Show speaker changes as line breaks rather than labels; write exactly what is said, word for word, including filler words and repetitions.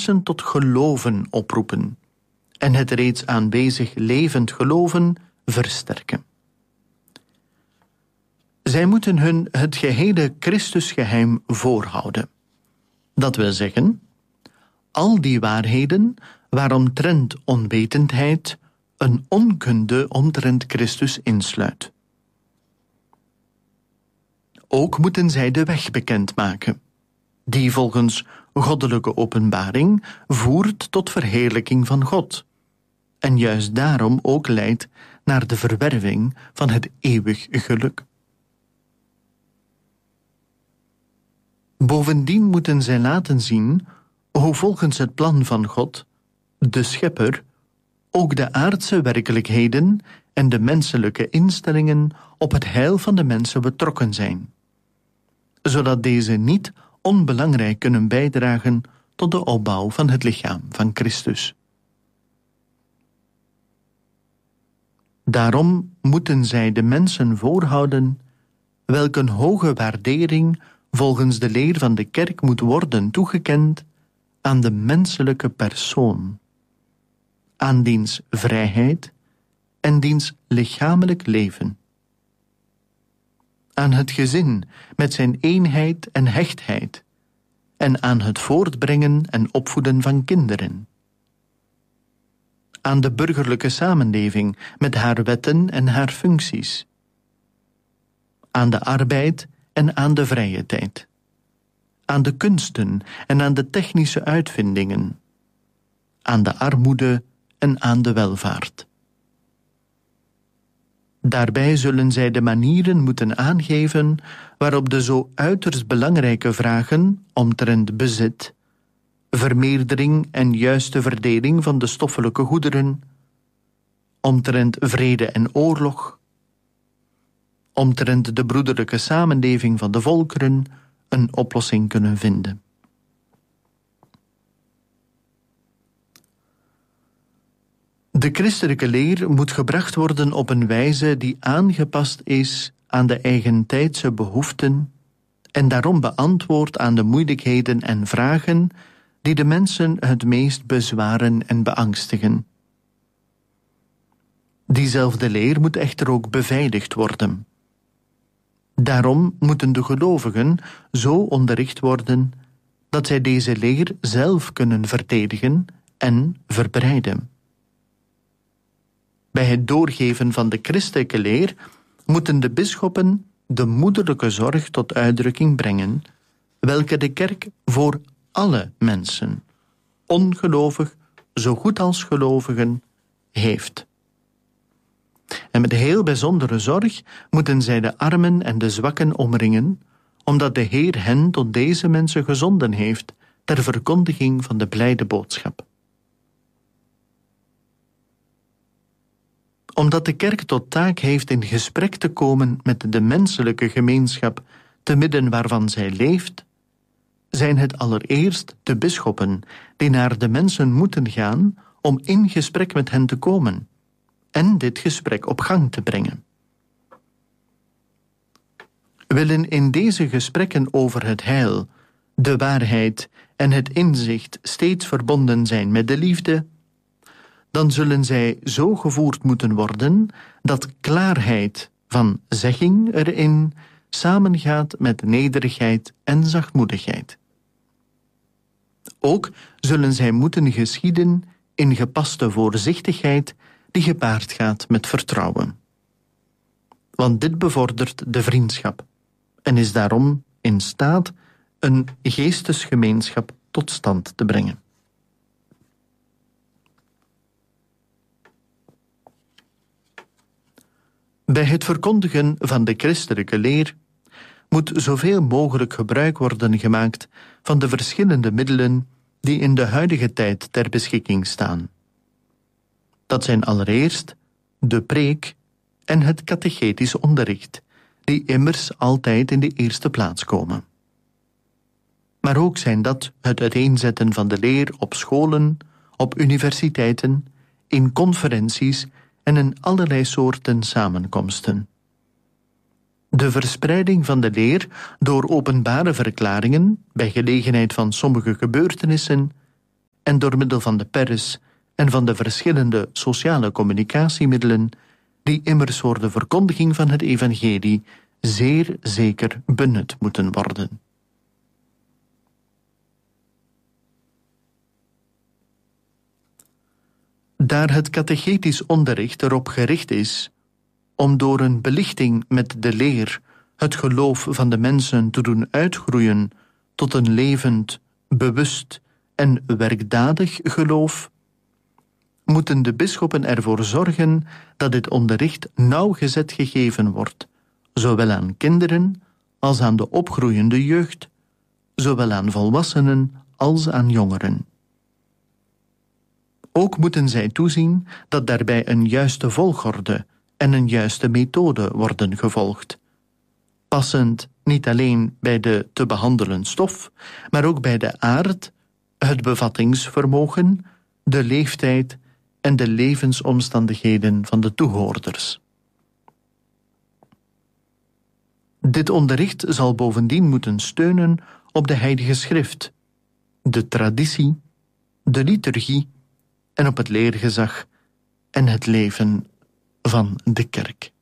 mensen tot geloven oproepen en het reeds aanwezig levend geloven versterken. Zij moeten hun het gehele Christusgeheim voorhouden. Dat wil zeggen, al die waarheden waaromtrent onwetendheid een onkunde omtrent Christus insluit. Ook moeten zij de weg bekendmaken, die volgens goddelijke openbaring voert tot verheerlijking van God, en juist daarom ook leidt naar de verwerving van het eeuwig geluk. Bovendien moeten zij laten zien hoe volgens het plan van God, de Schepper, ook de aardse werkelijkheden en de menselijke instellingen op het heil van de mensen betrokken zijn, zodat deze niet onbelangrijk kunnen bijdragen tot de opbouw van het lichaam van Christus. Daarom moeten zij de mensen voorhouden welke een hoge waardering volgens de leer van de kerk moet worden toegekend aan de menselijke persoon, aan diens vrijheid en diens lichamelijk leven, aan het gezin met zijn eenheid en hechtheid en aan het voortbrengen en opvoeden van kinderen, aan de burgerlijke samenleving met haar wetten en haar functies, aan de arbeid en aan de vrije tijd, aan de kunsten en aan de technische uitvindingen, aan de armoede en aan de welvaart. Daarbij zullen zij de manieren moeten aangeven waarop de zo uiterst belangrijke vragen omtrent bezit, vermeerdering en juiste verdeling van de stoffelijke goederen, omtrent vrede en oorlog, omtrent de broederlijke samenleving van de volkeren een oplossing kunnen vinden. De christelijke leer moet gebracht worden op een wijze die aangepast is aan de eigentijdse behoeften en daarom beantwoordt aan de moeilijkheden en vragen die de mensen het meest bezwaren en beangstigen. Diezelfde leer moet echter ook beveiligd worden. Daarom moeten de gelovigen zo onderricht worden dat zij deze leer zelf kunnen verdedigen en verbreiden. Bij het doorgeven van de christelijke leer moeten de bisschoppen de moederlijke zorg tot uitdrukking brengen, welke de kerk voor alle mensen, ongelovig zo goed als gelovigen, heeft. En met heel bijzondere zorg moeten zij de armen en de zwakken omringen, omdat de Heer hen tot deze mensen gezonden heeft ter verkondiging van de blijde boodschap. Omdat de kerk tot taak heeft in gesprek te komen met de menselijke gemeenschap te midden waarvan zij leeft, zijn het allereerst de bisschoppen die naar de mensen moeten gaan om in gesprek met hen te komen en dit gesprek op gang te brengen. Willen in deze gesprekken over het heil, de waarheid en het inzicht steeds verbonden zijn met de liefde, dan zullen zij zo gevoerd moeten worden dat klaarheid van zegging erin samengaat met nederigheid en zachtmoedigheid. Ook zullen zij moeten geschieden in gepaste voorzichtigheid die gepaard gaat met vertrouwen. Want dit bevordert de vriendschap en is daarom in staat een geestesgemeenschap tot stand te brengen. Bij het verkondigen van de christelijke leer moet zoveel mogelijk gebruik worden gemaakt van de verschillende middelen die in de huidige tijd ter beschikking staan. Dat zijn allereerst de preek en het catechetisch onderricht, die immers altijd in de eerste plaats komen. Maar ook zijn dat het uiteenzetten van de leer op scholen, op universiteiten, in conferenties en in allerlei soorten samenkomsten. De verspreiding van de leer door openbare verklaringen bij gelegenheid van sommige gebeurtenissen en door middel van de pers en van de verschillende sociale communicatiemiddelen, die immers voor de verkondiging van het evangelie zeer zeker benut moeten worden. Daar het catechetisch onderricht erop gericht is om door een belichting met de leer het geloof van de mensen te doen uitgroeien tot een levend, bewust en werkdadig geloof, moeten de bisschoppen ervoor zorgen dat dit onderricht nauwgezet gegeven wordt, zowel aan kinderen als aan de opgroeiende jeugd, zowel aan volwassenen als aan jongeren. Ook moeten zij toezien dat daarbij een juiste volgorde en een juiste methode worden gevolgd, passend niet alleen bij de te behandelen stof, maar ook bij de aard, het bevattingsvermogen, de leeftijd en de levensomstandigheden van de toehoorders. Dit onderricht zal bovendien moeten steunen op de Heilige Schrift, de traditie, de liturgie en op het leergezag en het leven van de kerk.